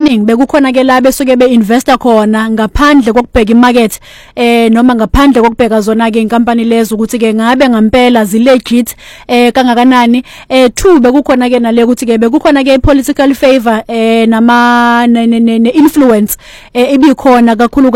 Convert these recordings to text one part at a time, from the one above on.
abaningi bekukhona ke la besuke beinvesta khona ngaphandle kokubheka imarket noma ngaphandle kokubheka zona ke inkampani lezo ukuthi ke ngabe ngempela zilegit kangakanani. Two bekukhona ke nale ukuthi ke bekukhona ke political favor nama influence ibikhona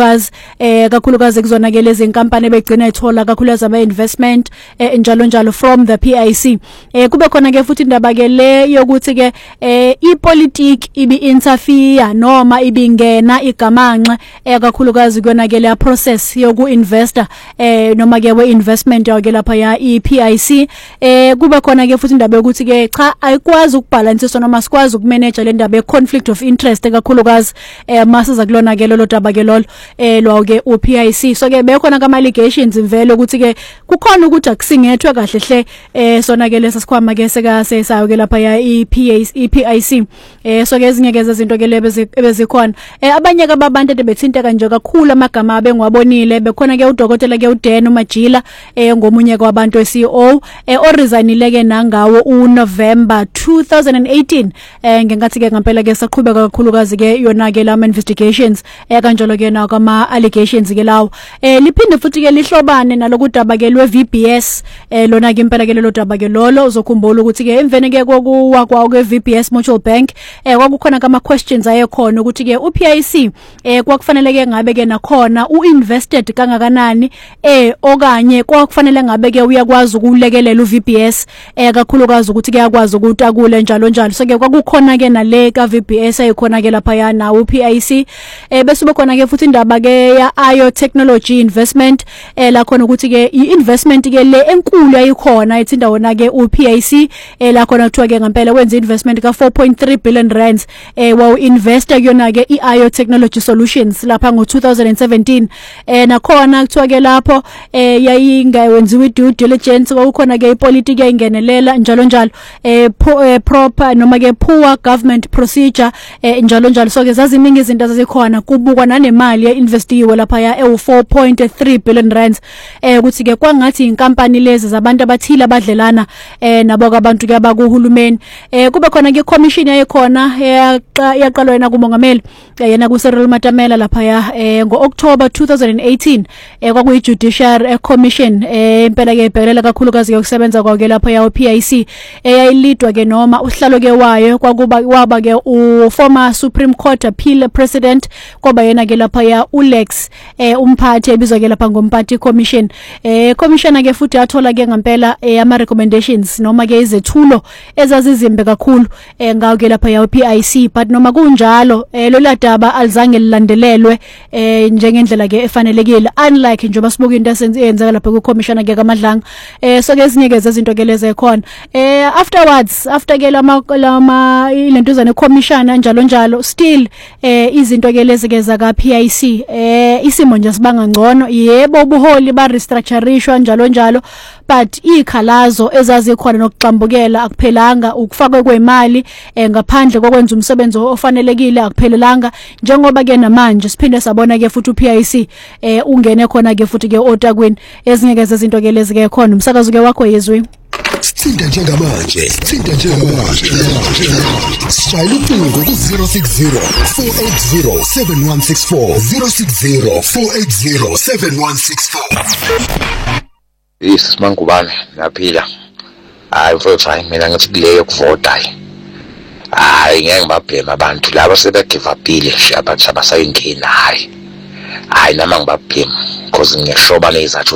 kakhulukazi kuzona ke lezi inkampani begcina ethola kakhulukazi ama investment njalo from the PIC. Kube khona ke futhi indaba ke le yokuthi ke ipolitiki ibi interfere noma ibingena igamanxe kakhulukazi kuyona ke le process yoku investor noma ke we investment yakhe lapha ya iPIC. Kube khona ke futhi indaba yokuthi ke cha ayikwazi ukubalance noma sikwazi ukumanage le ndaba ye conflict of interest kakhulukazi masiza kulona ke lolo daba ke lolo lwa ke uPIC. So ke bekhona kama allegations imvelo ukuthi ke kukhona ukuthi akusingethwe kahle hle sona ke lesa sikhwama ke sekasesayo ke lapha ya iPIC. So ke ezinye ke izinto ke lebezikhona abanye ke abantu ebethinteka nje kakhulu amagama abengwabonile bekhona ke udokotela ke uDan Majila ngomunye kwabantu weCEO orisinile ke nangawo uNovember 2018 ngenkathi ke ngempela ke saqhubeka kakhulukazi ke yona ke lama investigations kanjalo ke na kwama allegations ke lawo liphinde futhi ke lihlobane nalokudaba ke lweVBS lona ke impela ke lelo daba ke lolo uzokhumbula ukuthi ke emvene ke kokuwa kwawo kweVBS Mutual Bank kwakukhona kama questions ayekhona ukuthi ke uPIC kwakufanele ke ngabe ke nakhona uinvested kangakanani okanye kwakufanele ngabe ke uyakwazi ukulekelela uVBS kakhulukazi ukuthi ke yakwazi ukutakule njalo so ke kwakukhona ke nale kaVBS ayikhona ke lapha yana uPIC bese bekhona ke futhi indaba ke ya IO Technology Investment la khona ukuthi ke iinvestment ke le enkulu ayikhona ethinda wona ke uPIC la khona kuthiwa ke ngempela wenza investment ka 4.3 billion rands wa investor kuyona ke iIO Technology Solutions lapha ngo2017 nakhona kuthiwa ke lapho yayingayenziwe due diligence kwakukhona ke ipolitiki yayingenelela njalo proper noma ke poor government procedure njalo so ke zaziningi izinto zazikhona kubukwa nanemali yeinvestiwe lapha ya 4.3 billion rands ukuthi ke kwangathi inkampani lezi zabantu abathile abadlelana nabo abantu ke abakuhulumeni kube khona ke commission yayikhona yaqalwa yena kumongameli yena kuSeril Matamela lapha ya ngoOctober 2018 kwakuyi judicial commission impela ke ibhekelela kakhulukazi yokusebenza kwake lapha ya uPIC eyayilidwa ke noma uhlalo ke wayo waba ke former Supreme Court appeal president kwaba yena ke lapha ya uLex umphathi ebizwa ke lapha ngomphathi commission commissioner ke futhi athola ke ngempela ama recommendations noma ke izethulo ezazizimbe kakhulu ngawo ke lapha ya uPIC but noma kunjalo lo daba alizange lilandelelwe njengendlela ke efanelekile unlike njengoba sibuka into esenzeka lapha ku commissioner ke kaMadlanga so ke ezinye ke izinto ke lezi ekhona after ke lama ilentuzane commissioner njalo still izinto ke lezi ke zaka PIC isimo nje sibanga ngcono yebo ubuholi ba restructurishwa njalo but ikhalazo ezazikhona nokuxambukela akuphelanga ukufakwe kwemali ngaphandle kokwenza umsebenzi ofanelekile akuphelelanga njengoba ke namanje siphinde sabona ke futhi uPIC ungene khona ke futhi ke otakwini ezinye ke zezinto ke lezi ke khona umsakazo ke wakho yezwi Sithinta njengamanje Sishayela ucingo ku 060 480 7164 060 480 7164 Isimangubane naphila hayi mfowethu hayi mina ngithi kuleyo kuvota hayi ngeke ngibabhema abantu laba sebegive upile nje abathi abasayingena hayi nama ngibabhema because ngiyashoba nezathu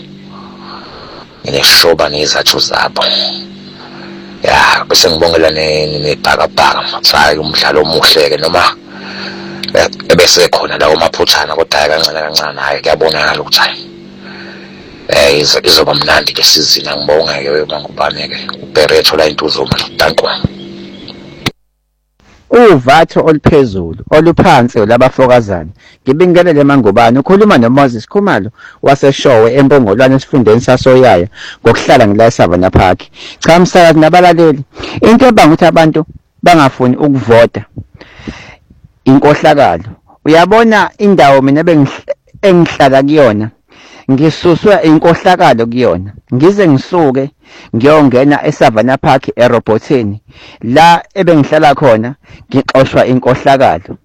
zabo ya bese ngibongela nebhakabhaka mathayi umdlalo omuhle ke noma ebese khona lawo maphuthana kodwa kancane hayi kuyabonakala ukuthi hayi izoba mnandi ke season ngibonga ke weMangubane ke uBeretho la intuzo dankwa uvatho oluphezulu oluphansi labafokazana ngibingelele eMangubane ukhuluma noMoses Khumalo waseshowe eMpongolwane esifundeni sasoyaya ngokuhlala ngila eSavannah Park cha msakazi nabalaleli into ebanga ukuthi abantu bangafuni ukuvota inkohlakalo uyabona indawo mina engihlala kuyona ngisuswe inkohlakalo kuyona ngize ngisuke ngiyongena eSavannah Park eRobotini la ebengihlala khona ngixoshwa inkohlakalo